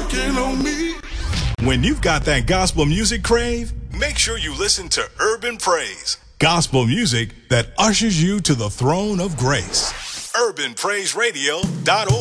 working on me. When you've got that gospel music crave, make sure you listen to Urban Praise. Gospel music that ushers you to the throne of grace. UrbanPraiseRadio.org